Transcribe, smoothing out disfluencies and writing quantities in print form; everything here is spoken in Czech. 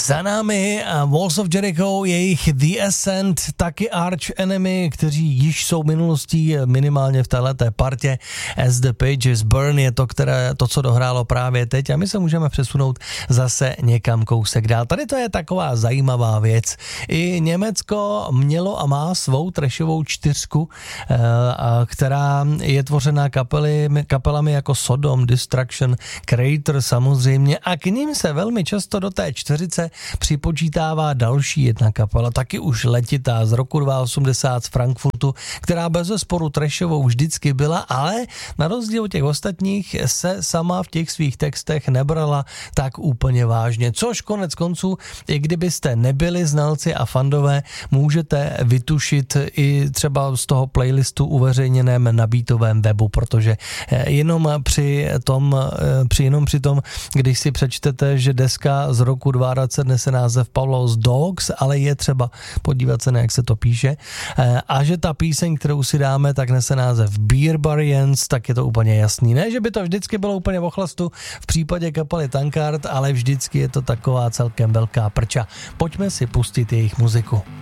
Za námi Walls of Jericho, jejich The Ascent, taky Arch Enemy, kteří již jsou minulostí minimálně v téhleté partě. As the Pages Burn je to, co dohrálo právě teď a my se můžeme přesunout zase někam kousek dál. Tady to je taková zajímavá věc. I Německo mělo a má svou trashovou čtyřku, která je tvořená kapelami jako Sodom, Destruction, Crater samozřejmě a k ním se velmi často do té čtveřice připočítává další jedna kapela, taky už letitá z roku 2080 z Frankfurtu, která bezesporu trashovou vždycky byla, ale na rozdíl od těch ostatních se sama v těch svých textech nebrala tak úplně vážně, což konec konců, i kdybyste nebyli znalci a fandové, můžete vytušit i třeba z toho playlistu uveřejněném na Beatovém webu, protože jenom při tom, když si přečtete, že deska z roku 2020 nese název Pavlos Dogs, ale je třeba podívat se na, jak se to píše, a že ta píseň, kterou si dáme, tak nese název Beer Barians, tak je to úplně jasný. Ne, že by to vždycky bylo úplně v ochlastu v případě kapely Tankard, ale vždycky je to taková celkem velká prča. Pojďme si pustit jejich muziku.